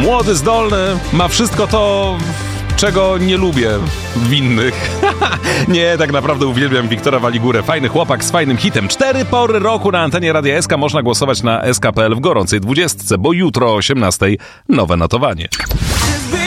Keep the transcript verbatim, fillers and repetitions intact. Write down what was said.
Młody, zdolny, ma wszystko to, czego nie lubię w innych. Nie, tak naprawdę uwielbiam Wiktora Waligurę. Fajny chłopak z fajnym hitem. Cztery pory roku na antenie Radia S K. Można głosować na S K kropka P L w gorącej dwudziestce, bo jutro o osiemnastej nowe notowanie.